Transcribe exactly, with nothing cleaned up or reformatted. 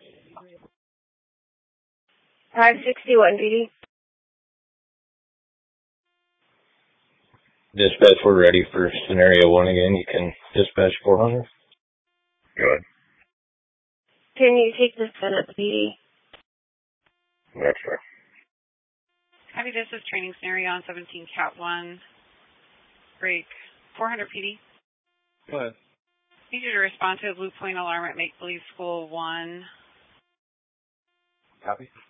five sixty-one, P D. Dispatch, we're ready for scenario one again. You can dispatch four hundred. Go ahead. Can you take this minute, P D? That's fair. Copy, this is training scenario on seventeen Cat one. Break. four hundred P D. Go ahead. Need you to respond to a Blue Point alarm at Make Believe School one. Copy.